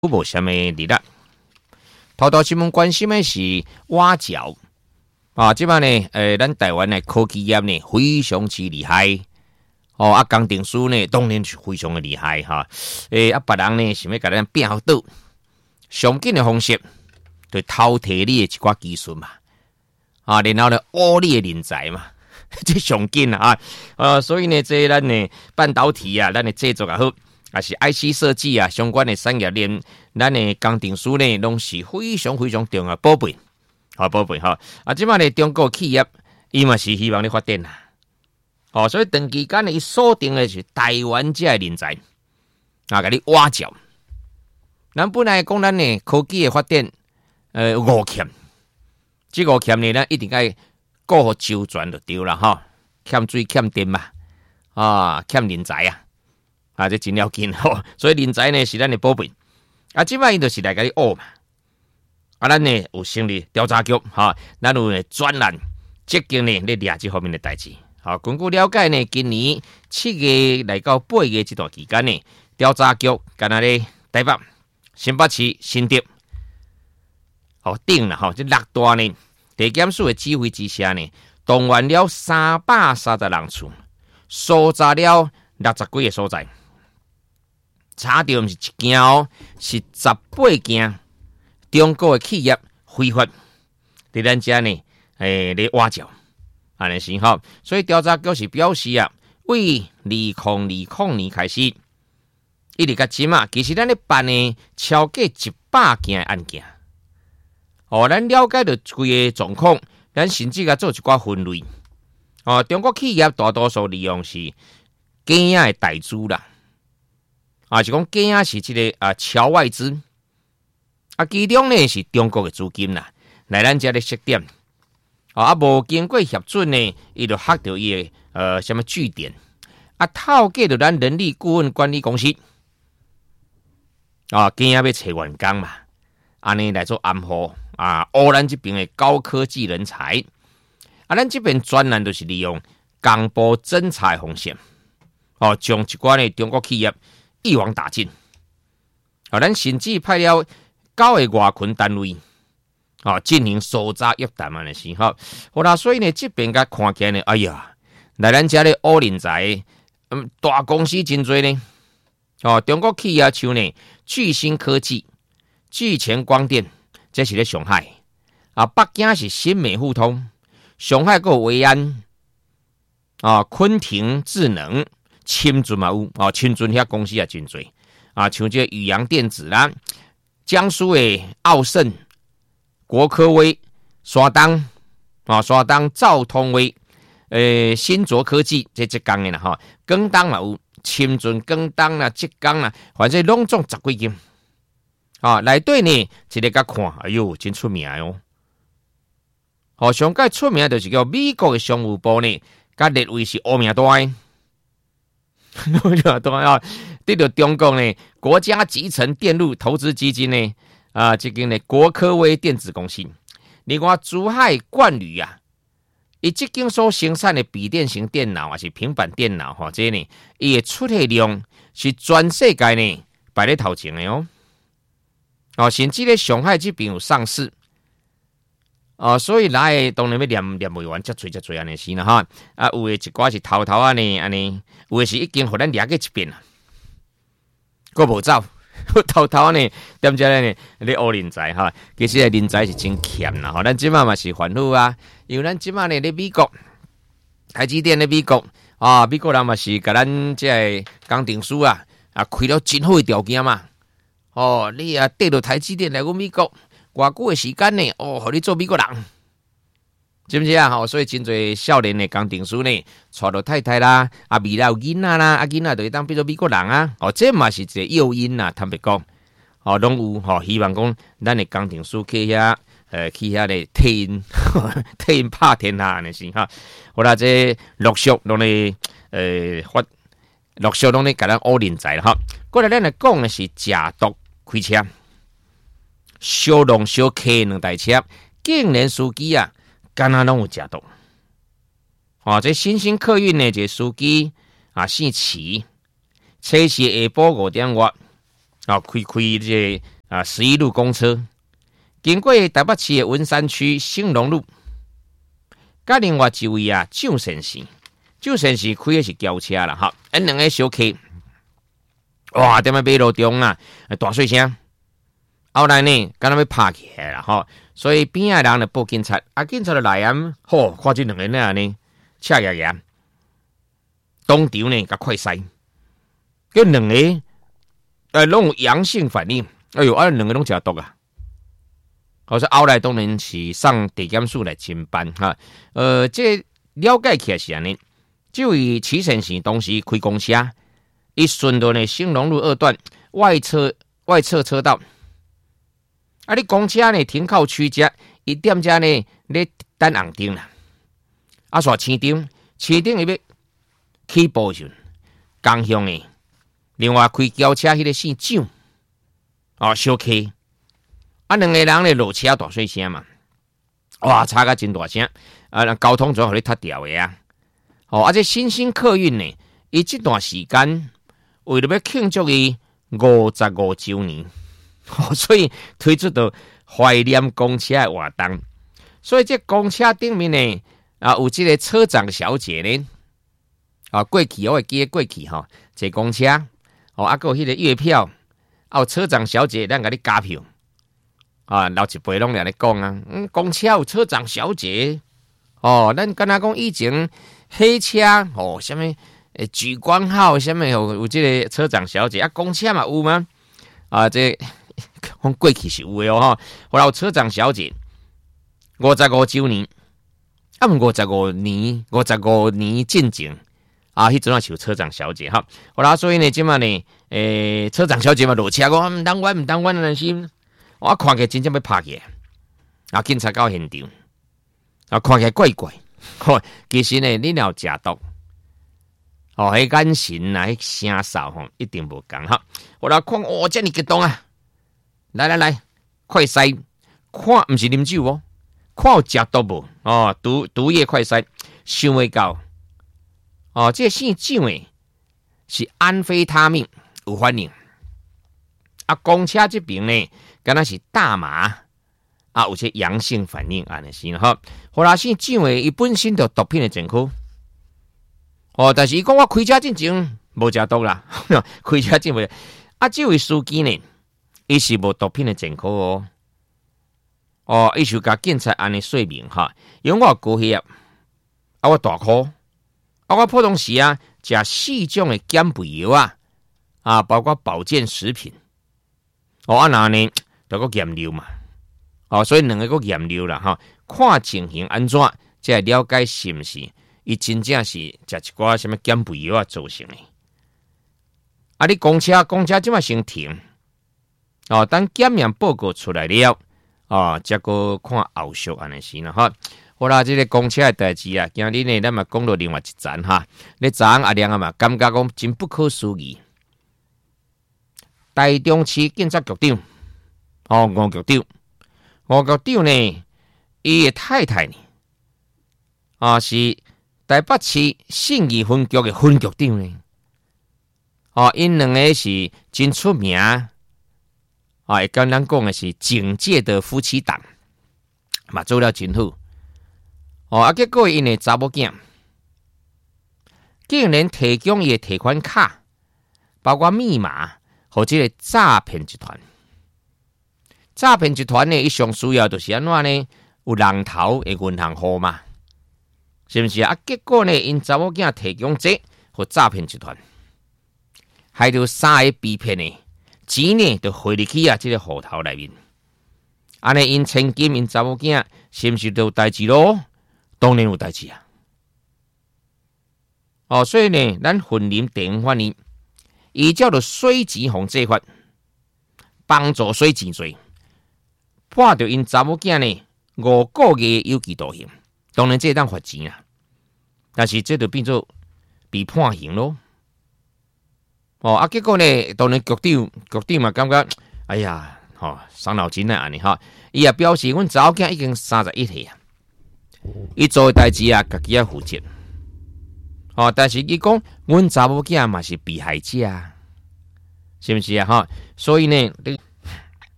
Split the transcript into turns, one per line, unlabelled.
无什么利益。头条新闻关心的是挖角啊，即摆呢，咱台湾的科技业呢非常之厉害哦，啊，工程师呢当然是非常的厉害哈。别人呢想要甲咱变好倒，上紧的方式就偷摕你的一寡技术嘛，啊，然后呢污你的人才嘛，这上紧啊，所以呢，这咱呢半导体啊，咱的制作也好。也是 IC 设计啊，相关的产业链，咱的工程师呢，拢是非常非常重要宝贝，好宝贝哈。啊，即摆呢，中国企业伊嘛是希望你发展啦，哦，所以长期间呢，伊锁定的是台湾这人才，啊，甲你挖角。咱本来讲咱呢科技的发展，五欠，这五欠呢，咱一定要顾好周全就对啦哈。欠水欠电嘛，啊，欠人才啊。啊，这真要紧吼，所以人才呢是咱的宝贝。啊，即摆伊就是来甲你学嘛。啊，咱呢有成立调查局，哈，咱有呢专栏积极呢咧抓这方面的代志。好，根据了解呢，今年7月来到8月这段期间呢，调查局干那咧台北、新北市、新竹，好定了哈，这6大呢地检署的指挥之下呢，动员了330人次，搜查了60几个所在。查到毋是1件哦，是18件中国的企业非法伫咱遮呢，咧挖角，安尼是吼。所以调查局是表示啊，为2020年开始，一直到今啊，其实咱咧办呢超过100件案件。哦，咱了解到规个状况，咱甚至甲做一寡分类。哦，中国企业大多数利用是假的代资啦。啊，就讲假是这个侨外资，啊，其中呢是中国的资金啦，来咱遮咧设点，啊，无经过核准呢，伊就吓到伊的什么据点，啊，透过着咱人力顾问管理公司，啊，假要找员工嘛，安尼来做暗号，啊，污咱这边的高科技人才，啊，咱这边专栏就是利用公布征才方式，哦，将一寡呢中国企业一网打尽，啊，咱甚至派了9个外群单位，啊，进行搜查约谈嘛的时候，好啦，所以呢，这边甲看起来呢，哎呀，来咱遮咧乌人才，大公司真多呢，哦，中国企业像呢，巨星科技、巨前光电，这是咧上海，啊，北京是新美互通，上海个维安，啊，昆庭智能。深圳嘛有哦，深圳遐公司也真多啊，像这宇阳电子啦，江苏的奥盛、国科威、山东啊，山东兆通威，新卓科技这工的啦哈，广东嘛有，深圳、广东啦、浙江啦，反正拢总10几间啊，内底呢一个甲看，哎呦，真出名哦。哦，上界出名就是叫美国的商务部呢，甲列为是乌名单。对着中国呢，国家集成电路投资基金呢，啊，这个呢国科威电子公司，另外珠海冠宇啊，伊这间所生产的笔电型电脑还是平板电脑哈，这呢伊的出货量是全世界呢排在头前的哦，哦，甚至咧上海这边有上市。哦，所以来当然要念不完，遮多安尼是啦哈。啊，有的一寡是偷安尼，有的是已经互咱掠过一遍啦，佫无走，偷安尼，踮遮呢咧学人才哈。其实人才是真欠啦，吼，咱即马嘛是烦恼啊，因为咱即马呢咧美国，台积电咧美国啊，美国人嘛是甲咱即个工程师啊开了真好的条件嘛。哦，你啊缀到台积电来阮美国。偌久的时间呢？哦，互你做美国人，知不知啊？吼，所以真侪少年的工程师呢，娶到太太啦，啊，未来有囡仔啦，啊，囡仔就会当变做美国人啊。哦，这嘛是一个诱因呐。坦白讲，哦，拢有吼，希望讲咱的工程师去遐，去遐咧替因拍天下安尼是哈。好啦，这陆续拢咧，陆续拢咧甲咱乌人才啦哈。过来咱来讲的是假毒开车。小龙小客2台车，竟然司机啊，敢若拢有食毒。哦，这新兴客运呢，这司机啊姓齐，车是下晡5点外， 开这个11路公车，经过台北市的文山区兴隆路，甲另外一位蒋先生开的是轿车啦，哈，两个小客，哇，踮咧马路中大碎声，后来呢，敢若要拍起来啦，哈，所以边仔人就报警察，警察就来看这两个呢，赤牙牙，当场呢甲快筛，佮两个拢有阳性反应，哎呦，两个拢食毒啊！我说后来当然是上地检署来侦办哈，这了解起来是安尼，这位齐先生当时开公车，伊顺着呢兴隆路2段外侧车道，你公车呢停靠区遮，伊踮遮呢咧等红灯啦，煞青灯伊要起步时，刚向的另外开轿车迄个姓蒋小客。两个人咧落车大碎声嘛，哇，吵甲真大声，交通总互你踢掉的这新兴客运呢，伊这段时间为了要庆祝伊55周年，所以推出到怀念公车的活动，所以这公车顶面呢，有这个车长小姐呢，过去我会记得过去坐公车，还有迄个月票，有车长小姐咱甲你加票。老一辈拢咧讲公车有车长小姐咱敢若讲以前黑车什么莒光号什么有这个车长小姐公车嘛有吗？这讲过去是有的后来有车长小姐55周年55年进前迄阵是有车长小姐后来所以呢，即嘛呢车长小姐嘛落车讲唔当阮的心。我看起来真正要拍起来，警察到现场，看起来怪怪，其实呢，你若有食毒，迄眼神迄声哨一定无共我来看，这么激动啊！来，快筛，看不是啉酒看有食毒无毒液快筛，想未到这姓蒋的是安非他命有反应，公车这边呢？敢若是大麻有些阳性反应安尼是后来姓蒋的伊本身就毒品的前科但是伊讲我开车进前无食毒啦开车进无这位司机呢伊是无毒品的前科伊就甲警察安尼说明因为我高血压我大哭我普通时食4种的减肥药包括保健食品那呢都个验尿嘛，所以两个个验尿啦看情形安怎，才了解是不是伊真正是食一寡什么减肥药造成的。你公车即马先停，等检验报告出来了，再个看后续安尼是啦好啦，这个公车的代志今日呢，咱嘛讲到另外一站你昨暗亮嘛，感觉讲真不可思议。台中市警察局长。吴局长呢，伊的太太呢，是台北市信义分局的分局长呢。因两个是真出名，会跟咱讲的是警界的夫妻档，嘛做了真好。结果因的查某囝，竟然提供伊的提款卡，包括密码，和这个诈骗集团。诈骗集团呢，伊上需要就是安怎呢？有人头的银行号码，是不是结果呢，因查某囝提供这和诈骗集团，害到3个被骗的钱呢，就汇入去这个户头内面。安尼因千金，因查某囝是不是都有代志咯？当然有代志所以呢，咱婚姻地方法呢，依照着洗钱防制法，帮助洗钱罪。判着因查某囝呢5个月有期徒刑，当然这当罚钱但是这就变做被判刑咯。结果呢，当然局长嘛感觉，哎呀，伤脑筋安尼伊也表示，阮查某囝已经31岁伊做的代志家己负责。但是伊讲，阮查某囝嘛是被害者是不是啊？哈，所以呢，